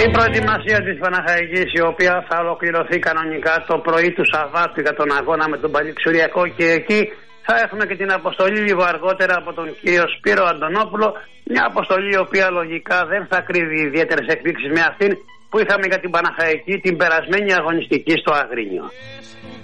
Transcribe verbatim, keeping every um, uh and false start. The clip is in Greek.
προετοιμασία της Παναχαϊκής, η οποία θα ολοκληρωθεί κανονικά το πρωί του Σαββάτου για τον αγώνα με τον Παλιξουριακό, και εκεί θα έχουμε και την αποστολή λίγο αργότερα από τον κύριο Σπύρο Αντωνόπουλο. Μια αποστολή η οποία λογικά δεν θα κρύβει ιδιαίτερες εκπλήξεις με αυτήν που είχαμε για την Παναχαϊκή την περασμένη αγωνιστική στο Αγρίνιο.